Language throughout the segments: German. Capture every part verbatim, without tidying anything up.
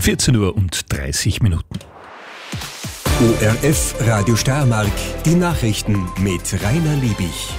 vierzehn Uhr und dreißig Minuten. O R F Radio Steiermark, die Nachrichten mit Rainer Liebig.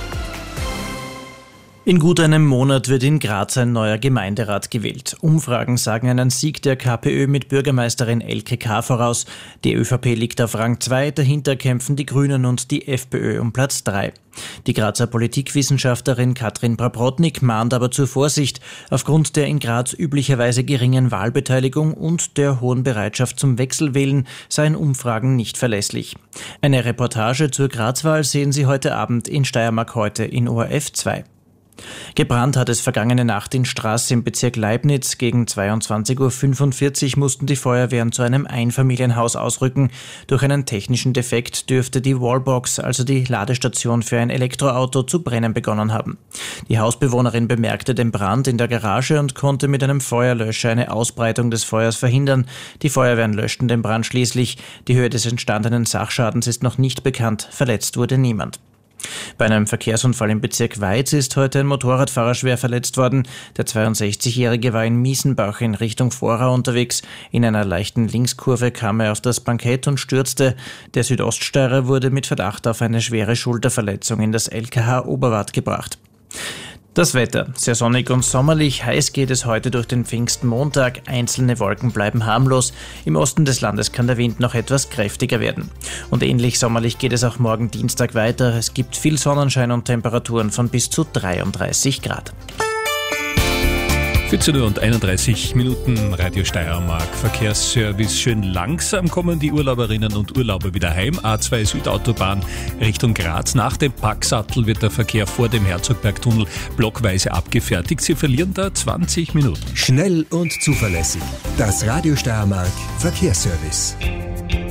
In gut einem Monat wird in Graz ein neuer Gemeinderat gewählt. Umfragen sagen einen Sieg der KPÖ mit Bürgermeisterin Elke K. voraus. Die ÖVP liegt auf Rang zwei, dahinter kämpfen die Grünen und die FPÖ um Platz drei. Die Grazer Politikwissenschaftlerin Katrin Brabrotnik mahnt aber zur Vorsicht. Aufgrund der in Graz üblicherweise geringen Wahlbeteiligung und der hohen Bereitschaft zum Wechselwählen seien Umfragen nicht verlässlich. Eine Reportage zur Grazwahl sehen Sie heute Abend in Steiermark heute in O R F zwei. Gebrannt hat es vergangene Nacht in Straß im Bezirk Leibnitz. Gegen zweiundzwanzig Uhr fünfundvierzig mussten die Feuerwehren zu einem Einfamilienhaus ausrücken. Durch einen technischen Defekt dürfte die Wallbox, also die Ladestation für ein Elektroauto, zu brennen begonnen haben. Die Hausbewohnerin bemerkte den Brand in der Garage und konnte mit einem Feuerlöscher eine Ausbreitung des Feuers verhindern. Die Feuerwehren löschten den Brand schließlich. Die Höhe des entstandenen Sachschadens ist noch nicht bekannt. Verletzt wurde niemand. Bei einem Verkehrsunfall im Bezirk Weiz ist heute ein Motorradfahrer schwer verletzt worden. Der zweiundsechzigjährige war in Miesenbach in Richtung Vorau unterwegs. In einer leichten Linkskurve kam er auf das Bankett und stürzte. Der Südoststeirer wurde mit Verdacht auf eine schwere Schulterverletzung in das L K H Oberwart gebracht. Das Wetter. Sehr sonnig und sommerlich. Heiß geht es heute durch den Pfingstmontag. Einzelne Wolken bleiben harmlos. Im Osten des Landes kann der Wind noch etwas kräftiger werden. Und ähnlich sommerlich geht es auch morgen Dienstag weiter. Es gibt viel Sonnenschein und Temperaturen von bis zu dreiunddreißig Grad. vierzehn Uhr und einunddreißig Minuten, Radio Steiermark. Verkehrsservice. Schön langsam kommen die Urlauberinnen und Urlauber wieder heim. A zwei Südautobahn Richtung Graz. Nach dem Packsattel wird der Verkehr vor dem Herzogbergtunnel blockweise abgefertigt. Sie verlieren da zwanzig Minuten. Schnell und zuverlässig. Das Radio Steiermark Verkehrsservice.